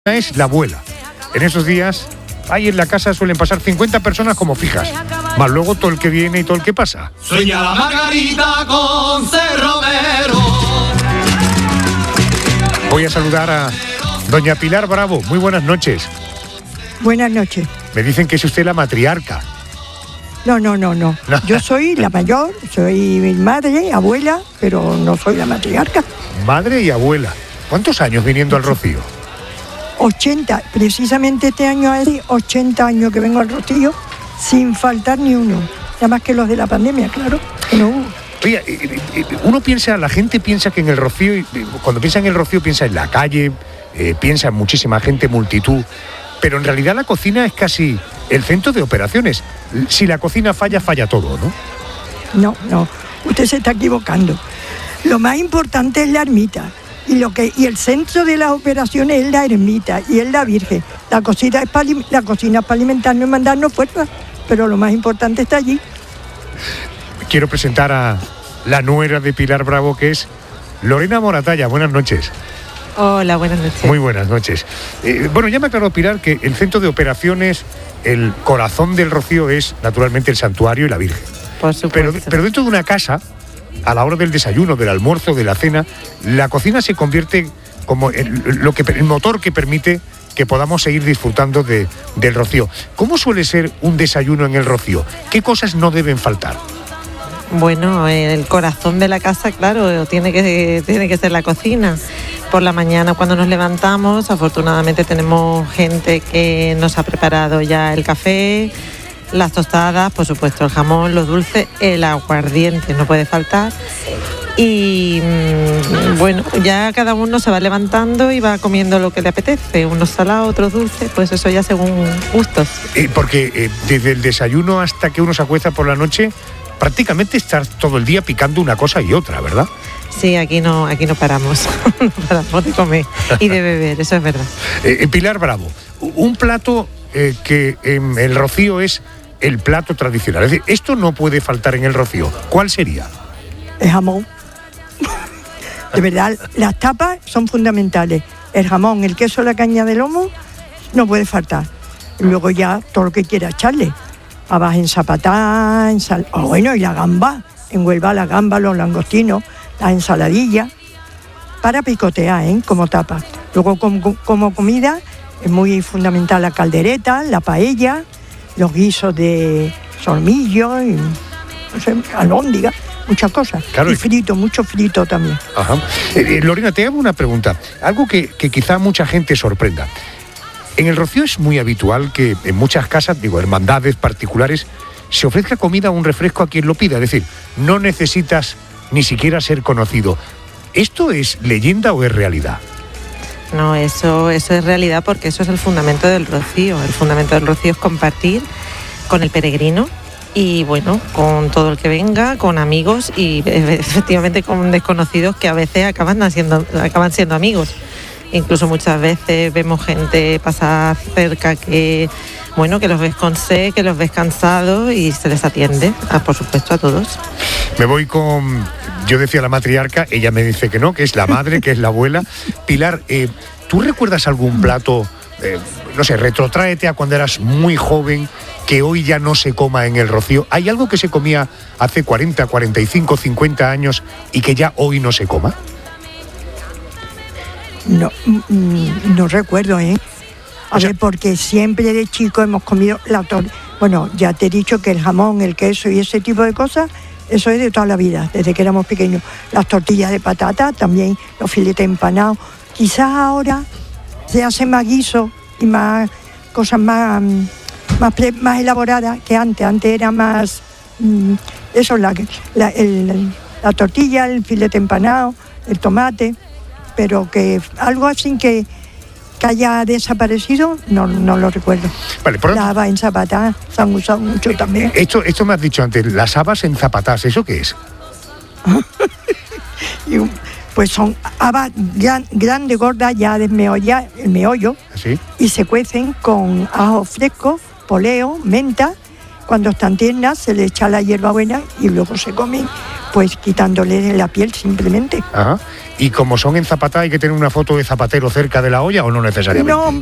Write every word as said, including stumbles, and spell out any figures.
es la abuela. En esos días, ahí en la casa suelen pasar cincuenta personas como fijas, más luego todo el que viene y todo el que pasa. Sueña la Margarita con Cerromero. Voy a saludar a doña Pilar Bravo. Muy buenas noches. Buenas noches. Me dicen que es usted la matriarca. No, no, no, no. No. Yo soy la mayor, soy mi madre, abuela, pero no soy la matriarca. Madre y abuela. ¿Cuántos años viniendo al Rocío? ochenta, precisamente este año hace ochenta años que vengo al Rocío, sin faltar ni uno. Nada más que los de la pandemia, claro, que no hubo. Oye, uno piensa, la gente piensa que en el Rocío, cuando piensa en el Rocío piensa en la calle, eh, piensa en muchísima gente, multitud, pero en realidad la cocina es casi el centro de operaciones. Si la cocina falla, falla todo, ¿no? No, no, usted se está equivocando. Lo más importante es la ermita. Y, lo que, y el centro de las operaciones es la ermita y es la Virgen. La cocina es para la cocina es para alimentarnos y mandarnos fuerza, pero lo más importante está allí. Quiero presentar a la nuera de Pilar Bravo, que es Lorena Moratalla. Buenas noches. Hola, buenas noches. Muy buenas noches. Eh, bueno, ya me aclaró Pilar que el centro de operaciones, el corazón del Rocío es naturalmente el santuario y la Virgen. Por supuesto. Pero, pero dentro de una casa, a la hora del desayuno, del almuerzo, de la cena, la cocina se convierte como el, lo que, el motor que permite que podamos seguir disfrutando de, del Rocío. ¿Cómo suele ser un desayuno en el Rocío? ¿Qué cosas no deben faltar? Bueno, el corazón de la casa, claro, tiene que, tiene que ser la cocina. Por la mañana cuando nos levantamos, afortunadamente tenemos gente que nos ha preparado ya el café, las tostadas, por supuesto, el jamón, los dulces, el aguardiente, no puede faltar. Y bueno, ya cada uno se va levantando y va comiendo lo que le apetece, unos salados, otros dulces, pues eso ya según gustos. Eh, porque eh, desde el desayuno hasta que uno se acuesta por la noche, prácticamente estás todo el día picando una cosa y otra, ¿verdad? Sí, aquí no, aquí no paramos, no paramos de comer y de beber, eso es verdad. Eh, Pilar Bravo, un plato eh, que en el Rocío es el plato tradicional. Es decir, esto no puede faltar en el Rocío. ¿Cuál sería? El jamón. De verdad, las tapas son fundamentales. El jamón, el queso, la caña de lomo, no puede faltar. Y luego ya todo lo que quiera echarle. Habas en zapatá, en sal... oh, bueno, y la gamba. En Huelva la gamba, los langostinos, las ensaladillas. Para picotear, ¿eh? Como tapa. Luego como, como comida es muy fundamental la caldereta, la paella, los guisos de solmillo y no sé, albóndiga, muchas cosas. Claro. Y frito, mucho frito también. Ajá. Eh, eh, Lorena, te hago una pregunta. Algo que, que quizá mucha gente sorprenda. En el Rocío es muy habitual que en muchas casas, digo, hermandades particulares, se ofrezca comida o un refresco a quien lo pida. Es decir, no necesitas ni siquiera ser conocido. ¿Esto es leyenda o es realidad? No, eso, eso es realidad porque eso es el fundamento del Rocío. El fundamento del Rocío es compartir con el peregrino y, bueno, con todo el que venga, con amigos y efectivamente con desconocidos que a veces acaban siendo, acaban siendo amigos. Incluso muchas veces vemos gente pasar cerca que, bueno, que los ves con sed, que los ves cansados y se les atiende, a, por supuesto, a todos. Me voy con... Yo decía la matriarca, ella me dice que no, que es la madre, que es la abuela. Pilar, eh, ¿tú recuerdas algún plato, eh, no sé, retrótraete a cuando eras muy joven, que hoy ya no se coma en el Rocío? ¿Hay algo que se comía hace cuarenta, cuarenta y cinco, cincuenta años y que ya hoy no se coma? No, no recuerdo, ¿eh? A o sea, ver, porque siempre de chico hemos comido la tortilla. Bueno, ya te he dicho que el jamón, el queso y ese tipo de cosas, eso es de toda la vida, desde que éramos pequeños. Las tortillas de patata, también los filetes empanados. Quizás ahora se hacen más guisos y más cosas más, más, más elaboradas que antes. Antes era más, eso, la, la, el, la tortilla, el filete empanado, el tomate, pero que algo así que, que haya desaparecido, no, no lo recuerdo. Vale, por las habas en zapatá se han usado mucho también. Esto, esto me has dicho antes, las habas en zapatás, ¿eso qué es? y, pues son habas gran, grandes, gordas, ya desmeolla, el meollo, ¿sí? Y se cuecen con ajo fresco, poleo, menta. Cuando están tiernas se le echa la hierbabuena y luego se comen, pues quitándole la piel simplemente. Ajá. y como son en Zapata hay que tener una foto de zapatero cerca de la olla o no necesariamente. No,